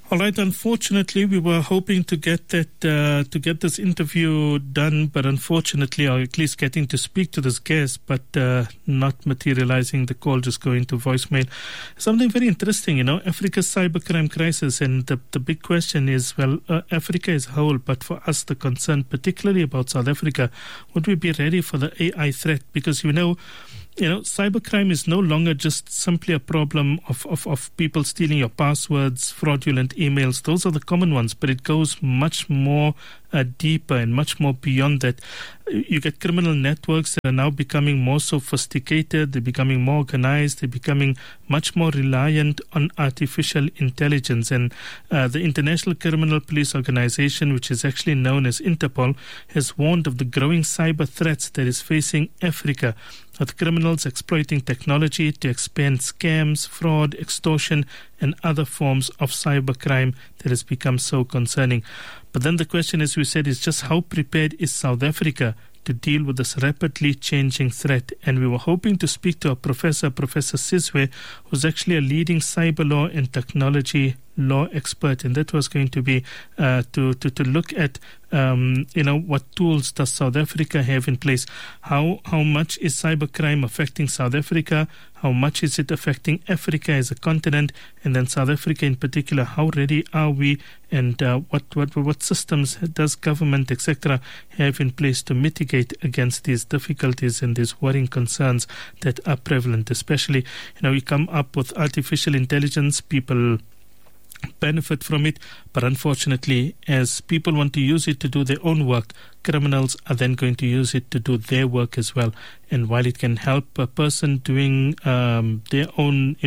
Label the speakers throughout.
Speaker 1: All right. Unfortunately, we were hoping to get this interview done, but unfortunately, or at least getting to speak to this guest, but not materializing. The call just going to voicemail. Something very interesting, Africa's cybercrime crisis, and the big question is, well, Africa as a whole, but for us, the concern particularly about South Africa, would we be ready for the AI threat? Because cybercrime is no longer just simply a problem of people stealing your passwords, fraudulent emails. Those are the common ones, but it goes much more deeper and much more beyond that. You get criminal networks that are now becoming more sophisticated, they're becoming more organized, they're becoming much more reliant on artificial intelligence. And the International Criminal Police Organization, which is actually known as Interpol, has warned of the growing cyber threats that is facing Africa, with criminals exploiting technology to expand scams, fraud, extortion, and other forms of cybercrime that has become so concerning. But then the question, as we said, is just how prepared is South Africa to deal with this rapidly changing threat? And we were hoping to speak to a Professor Sizwe, who's actually a leading cyber law and technology law expert, and that was going to be to look at what tools does South Africa have in place. How much is cybercrime affecting South Africa? How much is it affecting Africa as a continent? And then South Africa in particular, how ready are we? And what systems does government, etc., have in place to mitigate against these difficulties and these worrying concerns that are prevalent? Especially, we come up with artificial intelligence, people benefit from it, but unfortunately, as people want to use it to do their own work, criminals are then going to use it to do their work as well. And while it can help a person doing their own,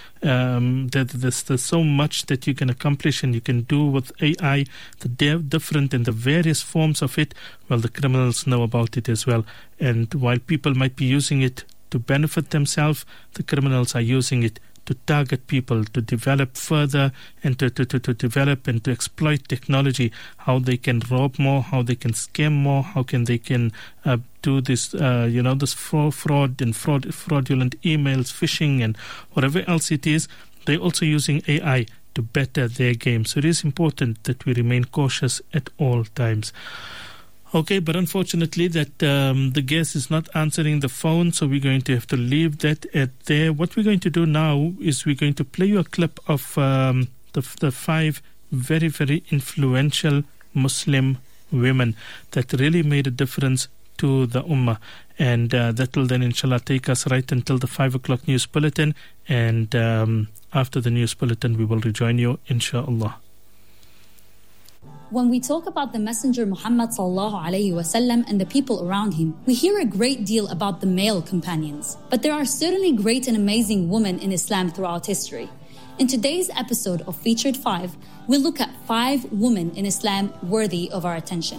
Speaker 1: there's so much that you can accomplish and you can do with AI, the different and the various forms of it. Well, the criminals know about it as well. And while people might be using it to benefit themselves, the criminals are using it to target people, to develop further and to develop and to exploit technology, how they can rob more, how they can scam more, how they can do this, this fraudulent emails, phishing and whatever else it is. They're also using AI to better their game. So it is important that we remain cautious at all times. Okay, but unfortunately that the guest is not answering the phone, so we're going to have to leave that at there. What we're going to do now is we're going to play you a clip of the 5 very, very influential Muslim women that really made a difference to the Ummah. And that will then, inshallah, take us right until the 5 o'clock news bulletin. And after the news bulletin, we will rejoin you, inshallah.
Speaker 2: When we talk about the Messenger Muhammad sallallahu alaihi wasallam and the people around him, we hear a great deal about the male companions. But there are certainly great and amazing women in Islam throughout history. In today's episode of Featured 5, we'll look at 5 women in Islam worthy of our attention.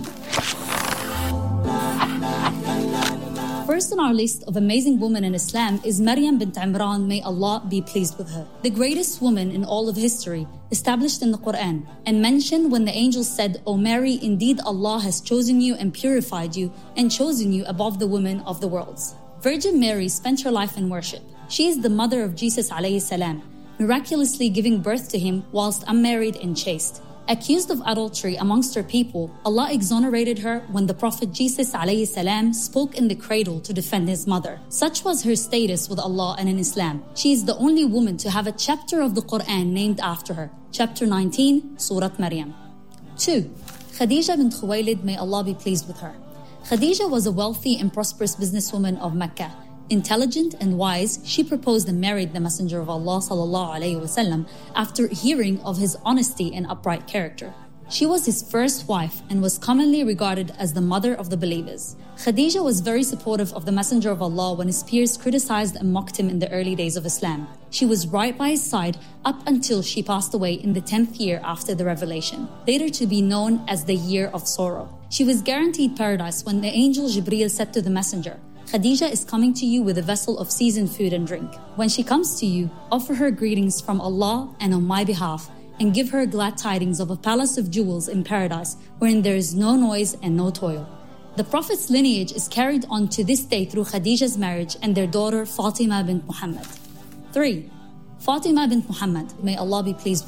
Speaker 2: First on our list of amazing women in Islam is Maryam bint Imran, may Allah be pleased with her. The greatest woman in all of history, established in the Quran, and mentioned when the angels said, "O Mary, indeed Allah has chosen you and purified you and chosen you above the women of the worlds." Virgin Mary spent her life in worship. She is the mother of Jesus alayhi salam, miraculously giving birth to him whilst unmarried and chaste. Accused of adultery amongst her people, Allah exonerated her when the Prophet Jesus alayhi salam spoke in the cradle to defend his mother. Such was her status with Allah and in Islam. She is the only woman to have a chapter of the Quran named after her. Chapter 19, Surah Maryam. 2. Khadija bint Khuwaylid, may Allah be pleased with her. Khadija was a wealthy and prosperous businesswoman of Mecca. Intelligent and wise, she proposed and married the Messenger of Allah sallallahu alaihi wasallam after hearing of his honesty and upright character. She was his first wife and was commonly regarded as the mother of the believers. Khadija was very supportive of the Messenger of Allah when his peers criticized and mocked him in the early days of Islam. She was right by his side up until she passed away in the 10th year after the revelation, later to be known as the Year of Sorrow. She was guaranteed paradise when the angel Jibreel said to the Messenger, "Khadija is coming to you with a vessel of seasoned food and drink. When she comes to you, offer her greetings from Allah and on my behalf, and give her glad tidings of a palace of jewels in paradise wherein there is no noise and no toil." The Prophet's lineage is carried on to this day through Khadija's marriage and their daughter Fatima bint Muhammad. 3. Fatima bint Muhammad, may Allah be pleased with her.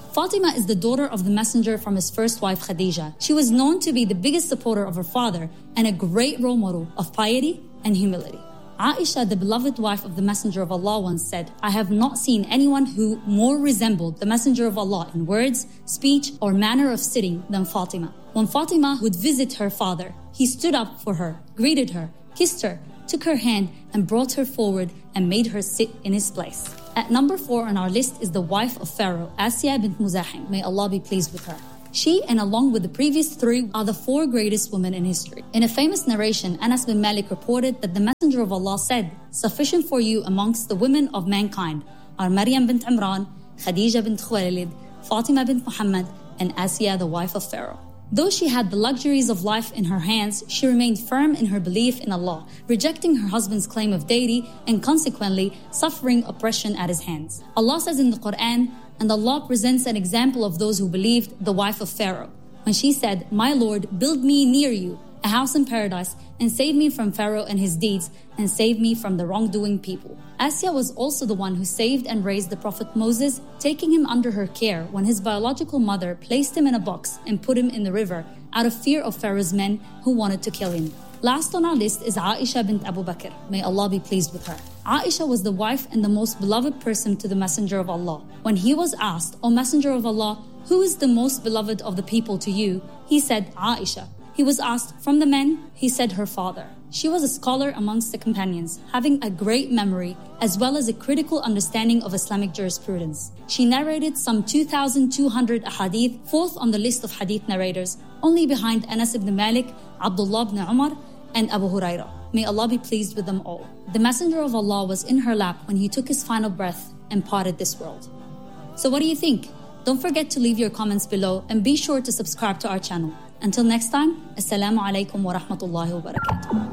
Speaker 2: Fatima is the daughter of the messenger from his first wife Khadija. She was known to be the biggest supporter of her father and a great role model of piety and humility. Aisha, the beloved wife of the Messenger of Allah, once said, I have not seen anyone who more resembled the Messenger of Allah in words, speech, or manner of sitting than Fatima. When Fatima would visit her father, he stood up for her, greeted her, kissed her, took her hand, and brought her forward and made her sit in his place. At number 4 on our list is the wife of Pharaoh, Asiyah bint Muzahim. May Allah be pleased with her. She, and along with the previous 3, are the 4 greatest women in history. In a famous narration, Anas bin Malik reported that the Messenger of Allah said, sufficient for you amongst the women of mankind are Maryam bint Imran, Khadija bint Khuwaylid, Fatima bint Muhammad, and Asiyah, the wife of Pharaoh. Though she had the luxuries of life in her hands, she remained firm in her belief in Allah, rejecting her husband's claim of deity and consequently suffering oppression at his hands. Allah says in the Quran, and Allah presents an example of those who believed, the wife of Pharaoh, when she said, My Lord, build me near you a house in paradise and save me from Pharaoh and his deeds and save me from the wrongdoing people. Asiyah was also the one who saved and raised the Prophet Moses, taking him under her care when his biological mother placed him in a box and put him in the river out of fear of Pharaoh's men who wanted to kill him. Last on our list is Aisha bint Abu Bakr. May Allah be pleased with her. Aisha was the wife and the most beloved person to the Messenger of Allah. When he was asked, O Messenger of Allah, who is the most beloved of the people to you? He said, Aisha. He was asked, from the men? He said, her father. She was a scholar amongst the companions, having a great memory as well as a critical understanding of Islamic jurisprudence. She narrated some 2,200 ahadith, 4th on the list of hadith narrators, only behind Anas ibn Malik, Abdullah ibn Umar, and Abu Hurairah. May Allah be pleased with them all. The Messenger of Allah was in her lap when he took his final breath and parted this world. So what do you think? Don't forget to leave your comments below and be sure to subscribe to our channel. Until next time, Assalamu alaikum wa rahmatullahi wa barakatuh.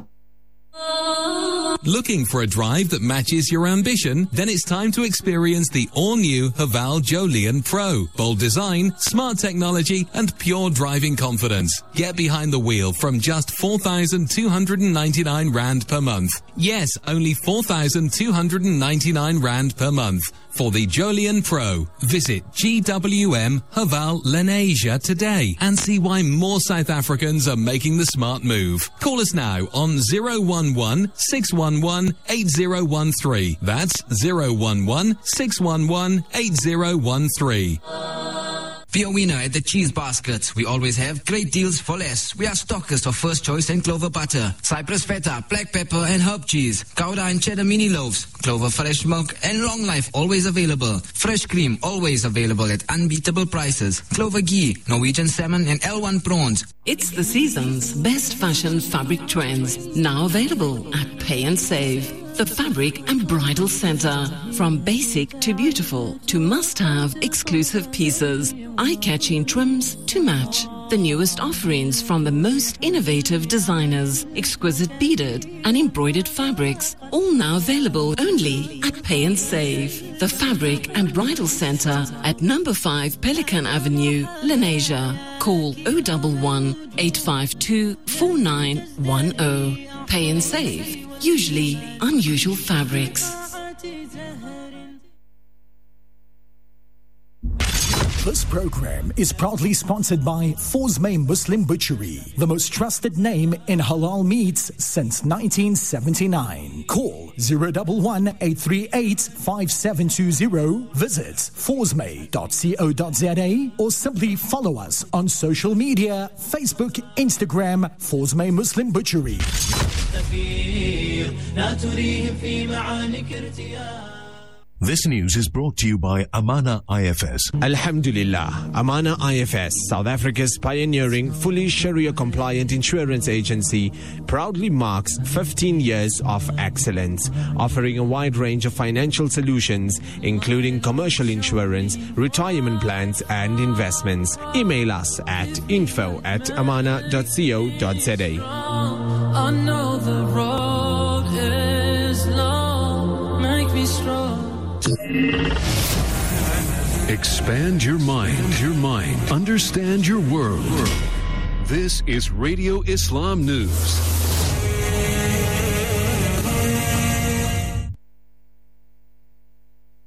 Speaker 3: Looking for a drive that matches your ambition? Then it's time to experience the all-new Haval Jolion Pro. Bold design, smart technology, and pure driving confidence. Get behind the wheel from just 4,299 Rand per month. Yes, only 4,299 Rand per month. For the Jolion Pro, visit GWM Haval Lenasia today and see why more South Africans are making the smart move. Call us now on 011 611 8013. That's 011 611 8013.
Speaker 4: Be a winner at the Cheese Basket. We always have great deals for less. We are stockers of First Choice and Clover Butter, Cypress Feta, Black Pepper and Herb Cheese, Gouda and Cheddar Mini Loaves, Clover Fresh Milk and Long Life always available. Fresh Cream always available at unbeatable prices. Clover Ghee, Norwegian Salmon and L1 Prawns.
Speaker 5: It's the season's best fashion fabric trends, now available at Pay and Save. The Fabric and Bridal Center. From basic to beautiful to must-have exclusive pieces, eye-catching trims to match. The newest offerings from the most innovative designers, exquisite beaded and embroidered fabrics, all now available only at Pay and Save. The Fabric and Bridal Center at number 5 Pelican Avenue, Lenasia. Call 011 852 4910. Pay and Save. Usually unusual fabrics.
Speaker 6: This program is proudly sponsored by Forsmay Muslim Butchery, the most trusted name in halal meats since 1979. Call 011-838-5720. Visit forsmay.co.za or simply follow us on social media, Facebook, Instagram, Forsmay Muslim Butchery.
Speaker 7: This news is brought to you by Amana IFS.
Speaker 8: Alhamdulillah, Amana IFS, South Africa's pioneering, fully Sharia-compliant insurance agency, proudly marks 15 years of excellence, offering a wide range of financial solutions, including commercial insurance, retirement plans, and investments. Email us at info@amana.co.za.
Speaker 9: I know the road is long, make me strong.
Speaker 7: Expand your mind, understand your world. This is Radio Islam News.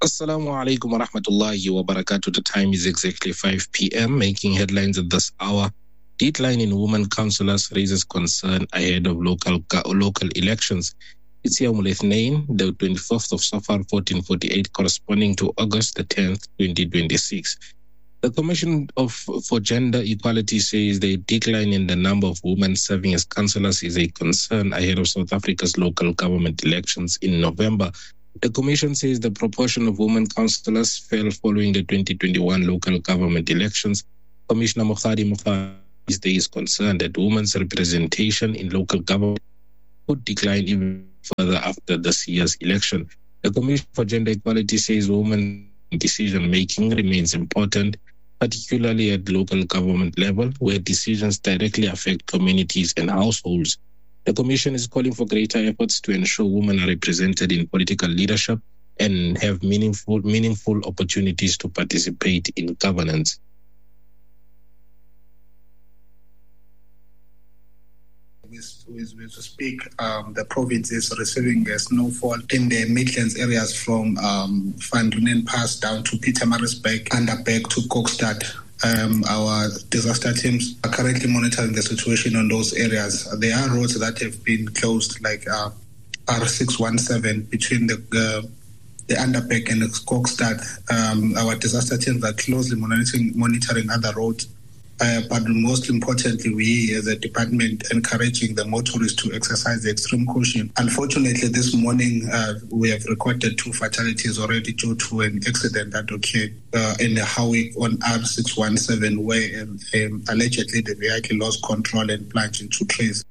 Speaker 10: Assalamu alaikum wa rahmatullahi wa barakatuh. The time is exactly 5 p.m. Making headlines at this hour. Decline in women councillors raises concern ahead of local elections. It's Yawmul Ithnain, the 25th of Safar 1448, corresponding to August the 10th, 2026. The Commission for Gender Equality says the decline in the number of women serving as councillors is a concern ahead of South Africa's local government elections in November. The Commission says the proportion of women councillors fell following the 2021 local government elections. Commissioner Mukhadi is concerned that women's representation in local government could decline even further after this year's election. The Commission for Gender Equality says women's decision-making remains important, particularly at local government level, where decisions directly affect communities and households. The Commission is calling for greater efforts to ensure women are represented in political leadership and have meaningful opportunities to participate in governance.
Speaker 11: As we speak, the province is receiving snowfall in the Midlands areas from Van Rooyen Pass down to Pietermaritzburg and back to Kokstad. Our disaster teams are currently monitoring the situation on those areas. There are roads that have been closed, like R617 between the Underberg and Kokstad. Our disaster teams are closely monitoring other roads. But most importantly, we as a department encouraging the motorists to exercise the extreme caution. Unfortunately, this morning we have recorded 2 fatalities already due to an accident that occurred in the highway on R617, where allegedly the vehicle lost control and plunged into trees.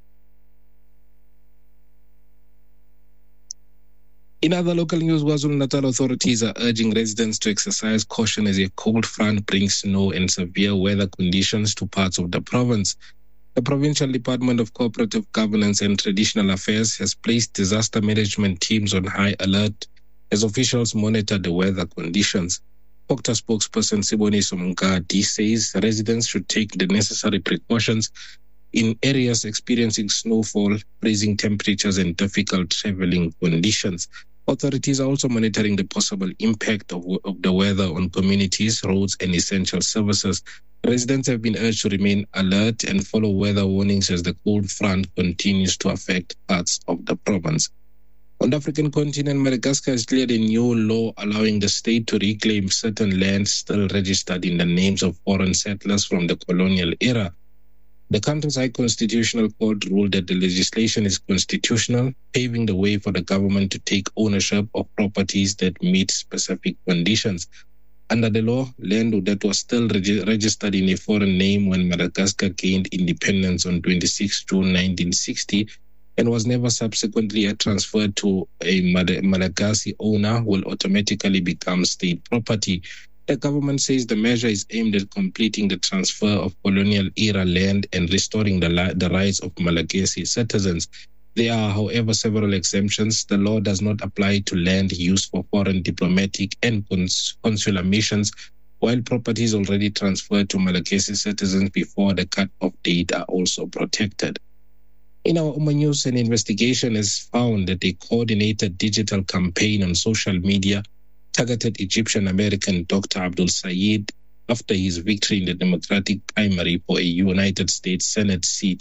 Speaker 10: In other local news, KwaZulu-Natal authorities are urging residents to exercise caution as a cold front brings snow and severe weather conditions to parts of the province. The Provincial Department of Cooperative Governance and Traditional Affairs has placed disaster management teams on high alert as officials monitor the weather conditions. OCTA spokesperson Siboniso Mngadi says residents should take the necessary precautions in areas experiencing snowfall, freezing temperatures, and difficult traveling conditions. Authorities are also monitoring the possible impact of the weather on communities, roads, and essential services. Residents have been urged to remain alert and follow weather warnings as the cold front continues to affect parts of the province. On the African continent, Madagascar has cleared a new law allowing the state to reclaim certain lands still registered in the names of foreign settlers from the colonial era. The country's High Constitutional Court ruled that the legislation is constitutional, paving the way for the government to take ownership of properties that meet specific conditions. Under the law, land that was still registered in a foreign name when Madagascar gained independence on 26 June 1960 and was never subsequently transferred to a Malagasy owner will automatically become state property. The government says the measure is aimed at completing the transfer of colonial-era land and restoring the rights of Malagasy citizens. There are, however, several exemptions. The law does not apply to land used for foreign diplomatic and consular missions, while properties already transferred to Malagasy citizens before the cut-off date are also protected. In our Oman News, an investigation has found that a coordinated digital campaign on social media targeted Egyptian-American Dr. Abdul Sayed after his victory in the Democratic primary for a United States Senate seat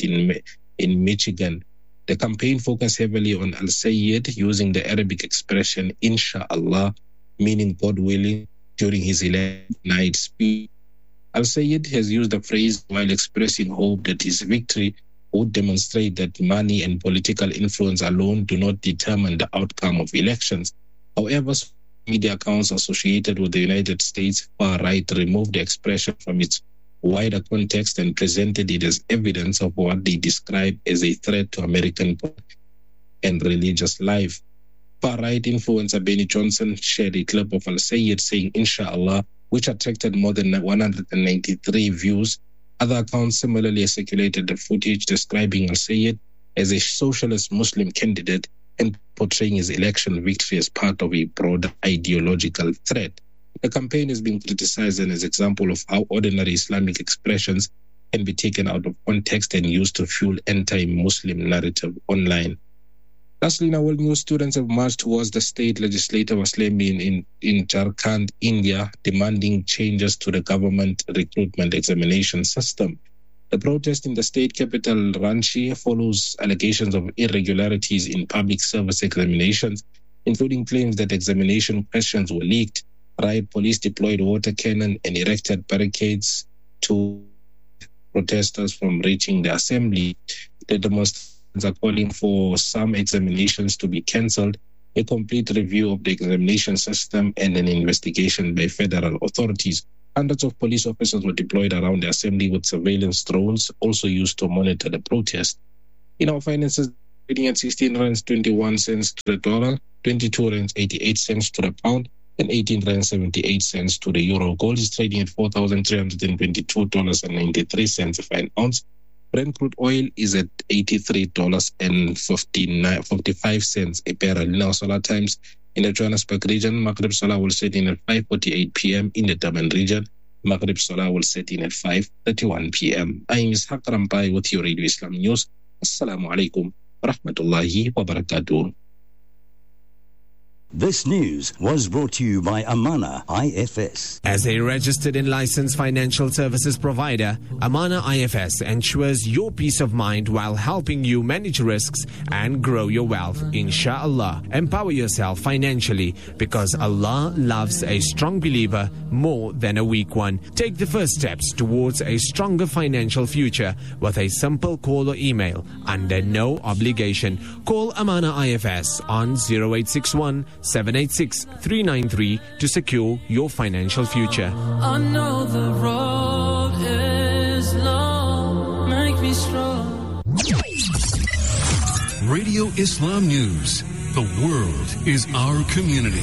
Speaker 10: in Michigan. The campaign focused heavily on Al-Sayed using the Arabic expression Insha'Allah, meaning God willing, during his 11th night speech. Al-Sayed has used the phrase while expressing hope that his victory would demonstrate that money and political influence alone do not determine the outcome of elections. However, media accounts associated with the United States far-right removed the expression from its wider context and presented it as evidence of what they describe as a threat to American and religious life. Far-right influencer Benny Johnson shared a clip of Al-Sayed saying Insha'Allah, which attracted more than 193 views. Other accounts similarly circulated the footage describing Al-Sayed as a socialist Muslim candidate and portraying his election victory as part of a broader ideological threat. The campaign has been criticized as an example of how ordinary Islamic expressions can be taken out of context and used to fuel anti-Muslim narrative online. Lastly, in our world news, students have marched towards the state legislative assembly in Jharkhand, India, demanding changes to the government recruitment examination system. The protest in the state capital, Ranchi, follows allegations of irregularities in public service examinations, including claims that examination questions were leaked. Riot police deployed water cannon and erected barricades to protesters from reaching the assembly. The demonstrators are calling for some examinations to be cancelled, a complete review of the examination system, and an investigation by federal authorities. Hundreds of police officers were deployed around the assembly with surveillance drones also used to monitor the protest. In our finances, trading at 16 rands 21 cents to the dollar, 22 rands 88 cents to the pound, and 18 rands 78 cents to the euro. Gold is trading at $4,322.93 a fine ounce. Brent crude oil is at $83.55 a barrel. In our solar times, in the Johannesburg region, Maghrib Solar will set in at 5:48 p.m. In the Durban region, Maghrib Solar will set in at 5:31 p.m. I am Ishaq Rampai with your Radio Islam News. Assalamu alaikum wa rahmatullahi wa barakatuh.
Speaker 12: This news was brought to you by Amana IFS.
Speaker 8: As a registered and licensed financial services provider, Amana IFS ensures your peace of mind while helping you manage risks and grow your wealth. Inshallah, empower yourself financially because Allah loves a strong believer more than a weak one. Take the first steps towards a stronger financial future with a simple call or email under no obligation. Call Amana IFS on 0861 786 393 to secure your financial future.
Speaker 9: I know the road is long, make me strong.
Speaker 13: Radio Islam News. The world is our community.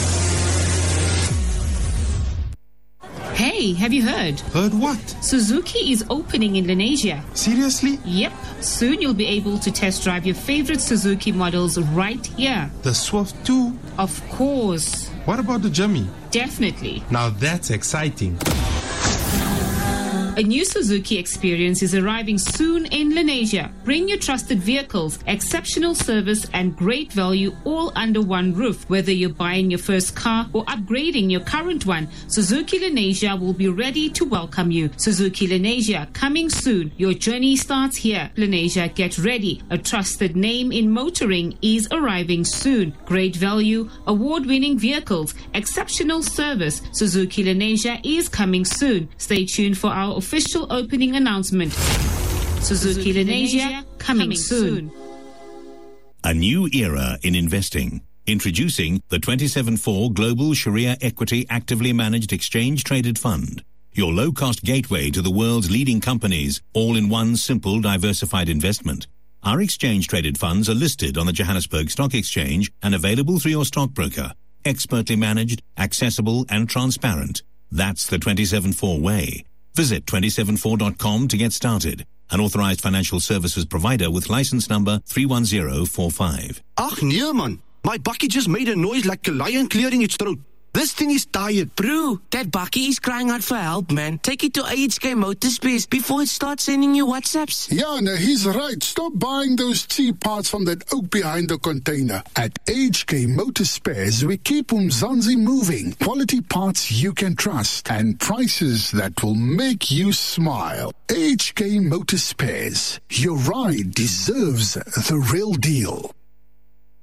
Speaker 14: Hey, have you heard?
Speaker 15: Heard what?
Speaker 14: Suzuki is opening in Lenasia.
Speaker 15: Seriously?
Speaker 14: Yep. Soon you'll be able to test drive your favorite Suzuki models right here.
Speaker 15: The Swift too?
Speaker 14: Of course.
Speaker 15: What about the Jimmy?
Speaker 14: Definitely.
Speaker 15: Now that's exciting.
Speaker 14: A new Suzuki experience is arriving soon in Lenasia. Bring your trusted vehicles, exceptional service and great value all under one roof. Whether you're buying your first car or upgrading your current one, Suzuki Lenasia will be ready to welcome you. Suzuki Lenasia, coming soon. Your journey starts here. Lenasia, get ready. A trusted name in motoring is arriving soon. Great value, award-winning vehicles, exceptional service. Suzuki Lenasia is coming soon. Stay tuned for our official opening announcement. Suzuki Lenasia, coming soon.
Speaker 16: A new era in investing. Introducing the 27/4 Global Sharia Equity Actively Managed Exchange Traded Fund. Your low-cost gateway to the world's leading companies, all in one simple diversified investment. Our exchange traded funds are listed on the Johannesburg Stock Exchange and available through your stockbroker. Expertly managed, accessible and transparent. That's the 27/4 way. Visit 274.com to get started. An authorized financial services provider with license number 31045.
Speaker 17: Ach nee man, my bakkie just made a noise like a lion clearing its throat. This thing is tired.
Speaker 18: Bro, that bakkie is crying out for help, man. Take it to AHK Motorspace before it starts sending you WhatsApps.
Speaker 19: Yeah, no, he's right. Stop buying those cheap parts from that oak behind the container. At AHK Motorspares, we keep Umzansi moving. Quality parts you can trust and prices that will make you smile. AHK Motorspares. Your ride deserves the real deal.